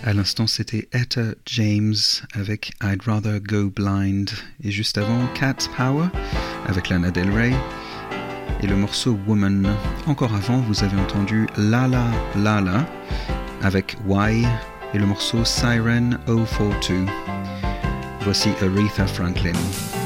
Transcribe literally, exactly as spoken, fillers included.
À l'instant, c'était Etta James avec I'd Rather Go Blind. Et juste avant, Cat Power avec Lana Del Rey et le morceau Woman. Encore avant, vous avez entendu Lala Lala avec Why et le morceau Siren zéro quatre deux. Voici Aretha Franklin.